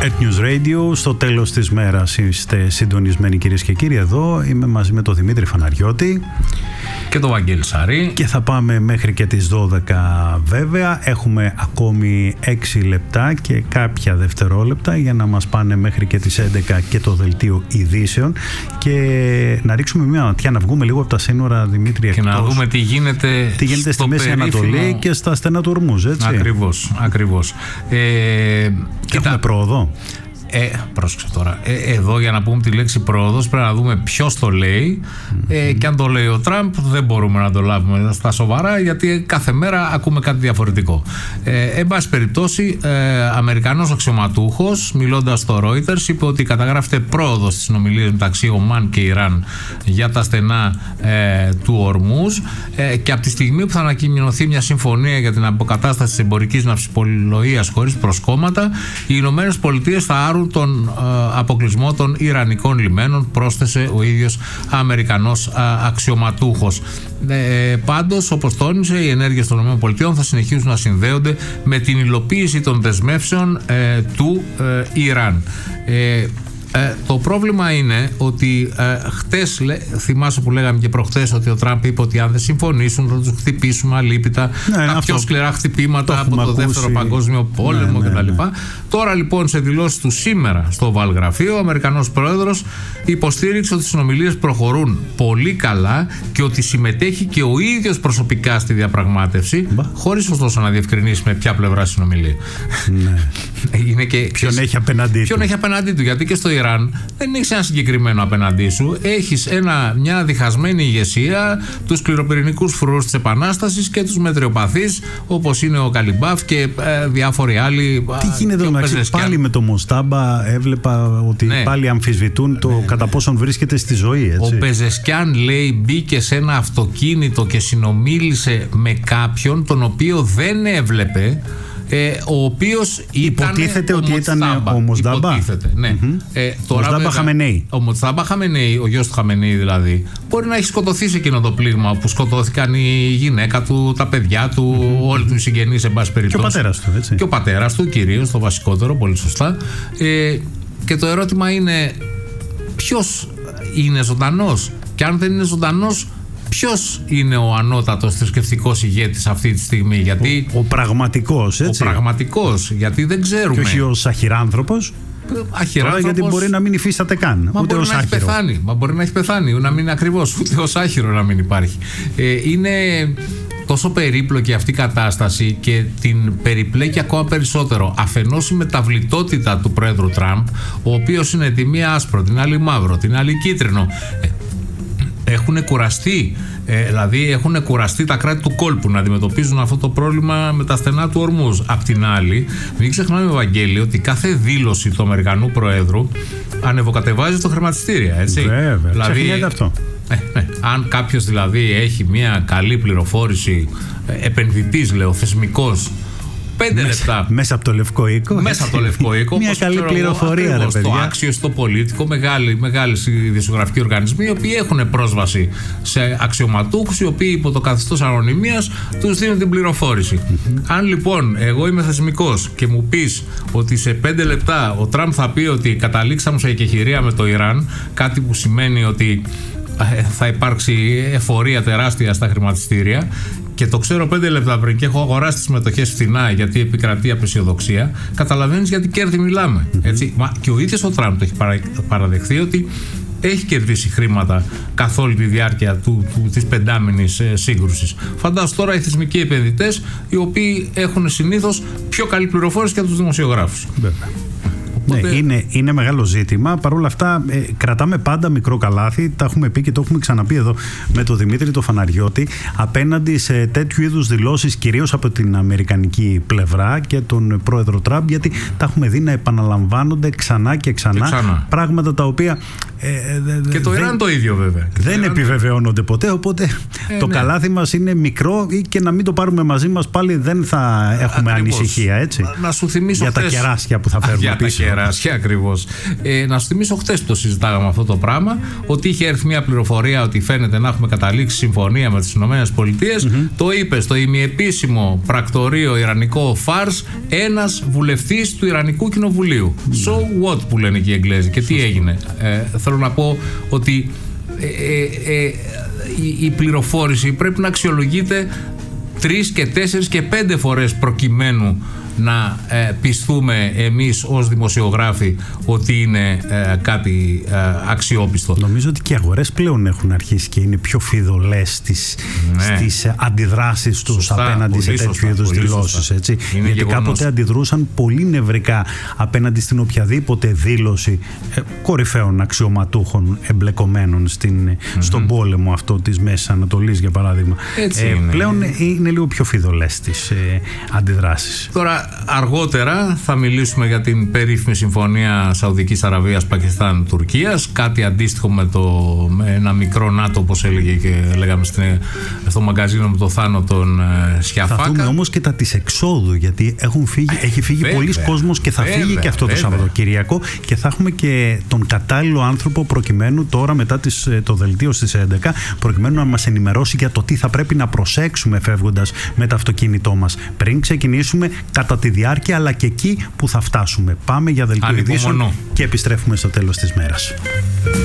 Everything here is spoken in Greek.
News Radio, στο τέλος της μέρας είστε συντονισμένοι, κυρίες και κύριοι. Εδώ είμαι μαζί με τον Δημήτρη Φαναριώτη και τον Βαγγέλη Σαρή και θα πάμε μέχρι και τις 12 βέβαια. Έχουμε ακόμη 6 λεπτά και κάποια δευτερόλεπτα για να μας πάνε μέχρι και τις 11 και το δελτίο ειδήσεων και να ρίξουμε μια ματιά, να βγούμε λίγο από τα σύνορα, Δημήτρη, και να δούμε τι γίνεται στη Μέση Ανατολή και στα στενά του Ορμούζ, έτσι. Ακριβώς. Έχουμε πρόοδο. Πρόσεξε τώρα. Εδώ για να πούμε τη λέξη πρόοδος πρέπει να δούμε ποιος το λέει και αν το λέει ο Τραμπ δεν μπορούμε να το λάβουμε στα σοβαρά, γιατί κάθε μέρα ακούμε κάτι διαφορετικό. Εν πάση περιπτώσει, Αμερικανός αξιωματούχος μιλώντας στο Reuters είπε ότι καταγράφεται πρόοδος στις συνομιλίες μεταξύ Ομάν και Ιράν για τα στενά του Ορμούζ και από τη στιγμή που θα ανακοινωθεί μια συμφωνία για την αποκατάσταση της εμπορικής ναυσιπλοείας χωρίς προσκόμματα, οι Ηνωμένες Πολιτείες θα άρουν τον αποκλεισμό των Ιρανικών λιμένων, πρόσθεσε ο ίδιος Αμερικανός αξιωματούχος. Πάντως, όπως τόνισε, οι ενέργειες των ΗΠΑ θα συνεχίσουν να συνδέονται με την υλοποίηση των δεσμεύσεων του Ιράν. Το πρόβλημα είναι ότι χτες, θυμάσαι που λέγαμε και προχτές, ότι ο Τραμπ είπε ότι αν δεν συμφωνήσουν θα τους χτυπήσουμε αλίπητα, τα πιο σκληρά χτυπήματα από το Δεύτερο Παγκόσμιο Πόλεμο κτλ. Τώρα λοιπόν, σε δηλώσεις του σήμερα στο Βαλγραφείο, ο Αμερικανός Πρόεδρος υποστήριξε ότι οι συνομιλίες προχωρούν πολύ καλά και ότι συμμετέχει και ο ίδιος προσωπικά στη διαπραγμάτευση, χωρίς ωστόσο να διευκρινίσει με ποια πλευρά συνομιλεί. Ποιον έχει απέναντί του, γιατί και στο Ιράν δεν έχεις ένα συγκεκριμένο απέναντί σου. Έχεις μια διχασμένη ηγεσία, τους σκληροπυρηνικούς φρουρούς της Επανάστασης και τους μετριοπαθείς όπως είναι ο Καλιμπάφ και διάφοροι άλλοι. Τι γίνεται πάλι με το Μοστάμπα? Έβλεπα ότι πάλι αμφισβητούν το κατά πόσον βρίσκεται στη ζωή, έτσι. Ο Πεζεσκιάν, λέει, μπήκε σε ένα αυτοκίνητο και συνομίλησε με κάποιον τον οποίο δεν έβλεπε, ο οποίος υποτίθεται ότι ήταν ο Μοσντάμπα. Ναι. Μοσντάμπα Χαμενέι. Ο Μοσντάμπα Χαμενέι, ο γιος του Χαμενέι δηλαδή, μπορεί να έχει σκοτωθεί σε εκείνο το πλήγμα που σκοτώθηκαν η γυναίκα του, τα παιδιά του, όλοι του οι συγγενείς, εν πάση περιπτώσει. Και ο πατέρας του, έτσι. Και ο πατέρας του, κυρίως, το βασικότερο, πολύ σωστά. Και το ερώτημα είναι, ποιος είναι ζωντανός? Και αν δεν είναι ζωντανός, ποιος είναι ο ανώτατος θρησκευτικός ηγέτης αυτή τη στιγμή? Γιατί ο πραγματικός, έτσι. Ο πραγματικός, γιατί δεν ξέρουμε. Και όχι ο σαχυράνθρωπος. Τώρα, γιατί μπορεί να μην υφίσταται καν. Μα ούτε μπορεί ο να έχει πεθάνει. Μα μπορεί να έχει πεθάνει, να μην είναι ακριβώς, ούτε ως άχυρο να μην υπάρχει. Είναι τόσο περίπλοκη αυτή η κατάσταση και την περιπλέκει ακόμα περισσότερο. Αφενός η μεταβλητότητα του Πρόεδρου Τραμπ, ο οποίος είναι τη μία άσπρο, την άλλη μαύρο, την άλλη κίτρινο. Έχουν κουραστεί. Δηλαδή έχουν κουραστεί τα κράτη του κόλπου να αντιμετωπίζουν αυτό το πρόβλημα με τα στενά του Ορμούζ. Απ' την άλλη, μην ξεχνάμε, Ευαγγέλη, ότι κάθε δήλωση του Αμερικανού Προέδρου ανεβοκατεβάζει στο χρηματιστήρια, έτσι. Βέβαια, δηλαδή, αυτό. Αν κάποιος δηλαδή έχει μια καλή πληροφόρηση, επενδυτής, λέω, θεσμικός, 5 λεπτά. Μέσα από το Λευκό Οίκο. Μέσα από το Λευκό Οίκο. Μια καλή πληροφορία, ρε παιδιά. Στο Άξιο, στο Πολίτικο, μεγάλοι ειδησιογραφικοί οργανισμοί, οι οποίοι έχουν πρόσβαση σε αξιωματούχους, οι οποίοι υπό το καθεστώς ανωνυμίας τους δίνουν την πληροφόρηση. Αν λοιπόν εγώ είμαι θεσμικός και μου πεις ότι σε 5 λεπτά ο Τραμπ θα πει ότι καταλήξαμε σε εκεχηρία με το Ιράν, κάτι που σημαίνει ότι θα υπάρξει εφορία τεράστια στα χρηματιστήρια, και το ξέρω 5 λεπτά πριν και έχω αγοράσει τις μετοχές φθηνά γιατί επικρατεί απεσιοδοξία, καταλαβαίνεις γιατί κέρδη μιλάμε. Έτσι. Μα και ο ίδιος ο Τραμπ το έχει παραδεχθεί ότι έχει κερδίσει χρήματα καθ' όλη τη διάρκεια της πεντάμηνης σύγκρουσης. Φαντάσου τώρα οι θεσμικοί επενδυτές, οι οποίοι έχουν συνήθως πιο καλή πληροφόρηση και από τους δημοσιογράφους. Βέβαια. Ναι, είναι μεγάλο ζήτημα. Παρ' όλα αυτά, κρατάμε πάντα μικρό καλάθι. Τα έχουμε πει και το έχουμε ξαναπεί εδώ με τον Δημήτρη το Φαναριώτη, απέναντι σε τέτοιου είδους δηλώσεις, κυρίως από την αμερικανική πλευρά και τον πρόεδρο Τραμπ, γιατί τα έχουμε δει να επαναλαμβάνονται ξανά και ξανά. Πράγματα τα οποία. Και το Ιράν το ίδιο, βέβαια. Δεν επιβεβαιώνονται ποτέ. Οπότε το καλάθι μας είναι μικρό, ή και να μην το πάρουμε μαζί μας πάλι δεν θα έχουμε ανησυχία, έτσι. Να σου θυμίσω για τα κεράσια που θα φέρουμε πίσω. Κεράσια, ακριβώς. Να σου θυμίσω, χτες το συζητάγαμε αυτό το πράγμα, ότι είχε έρθει μια πληροφορία ότι φαίνεται να έχουμε καταλήξει συμφωνία με τις ΗΠΑ. Το είπε στο ημιεπίσημο πρακτορείο ιρανικό Φάρς ένας βουλευτής του Ιρανικού Κοινοβουλίου. So what, που λένε και οι Εγγλέζοι. Και τι έγινε? Θέλω να πω ότι η πληροφόρηση πρέπει να αξιολογείται 3 και 4 και 5 φορές προκειμένου να πιστούμε εμείς ως δημοσιογράφοι ότι είναι κάτι αξιόπιστο. Νομίζω ότι και οι αγορές πλέον έχουν αρχίσει και είναι πιο φιδωλές στις αντιδράσεις τους απέναντι σε τέτοιου είδους δηλώσεις. Γιατί γεγονός. Κάποτε αντιδρούσαν πολύ νευρικά απέναντι στην οποιαδήποτε δήλωση κορυφαίων αξιωματούχων εμπλεκομένων στον πόλεμο αυτό της Μέσης Ανατολής, για παράδειγμα. Πλέον είναι λίγο πιο φιδωλές στις αντιδράσεις. Τώρα, αργότερα θα μιλήσουμε για την περίφημη συμφωνία Σαουδικής Αραβίας, Πακιστάν, Τουρκίας. Κάτι αντίστοιχο με ένα μικρό ΝΑΤΟ, όπως έλεγε και λέγαμε στο μαγκαζίνο με το Θάνο τον Σιαφάκα. Θα δούμε όμως και τα της εξόδου, γιατί έχει φύγει πολλοί κόσμος και θα φύγει και αυτό το Σαββατοκυριακό, και θα έχουμε και τον κατάλληλο άνθρωπο προκειμένου τώρα, μετά το δελτίο στις 11, προκειμένου να μας ενημερώσει για το τι θα πρέπει να προσέξουμε φεύγοντας με το αυτοκίνητό μας πριν ξεκινήσουμε, κατά τη διάρκεια, αλλά και εκεί που θα φτάσουμε. Πάμε για δελτίο ειδήσεων και επιστρέφουμε στο τέλος της μέρας.